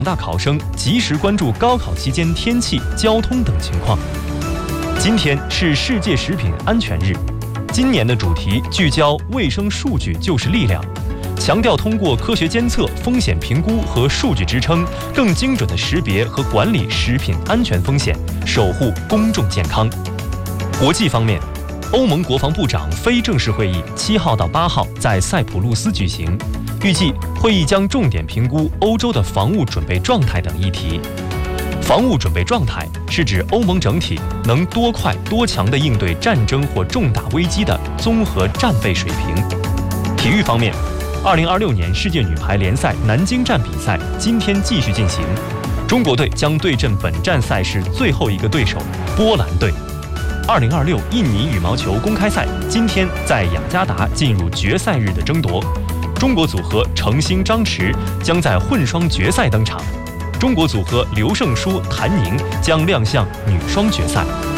大考生及时关注高考期间天气、交通等情况。今天是世界食品安全日，今年的主题聚焦卫生数据就是力量，强调通过科学监测、风险评估和数据支撑，更精准地识别和管理食品安全风险，守护公众健康。国际方面，欧盟国防部长非正式会议7号到8号在塞浦路斯举行，预计会议将重点评估欧洲的防务准备状态等议题。防务准备状态是指欧盟整体能多快多强地应对战争或重大危机的综合战备水平。体育方面，2026年世界女排联赛南京站比赛今天继续进行，中国队将对阵本站赛事最后一个对手波兰队。2026印尼羽毛球公开赛今天在雅加达进入决赛日的争夺，中国组合程鑫、张弛将在混双决赛登场，中国组合刘胜书、谭宁将亮相女双决赛。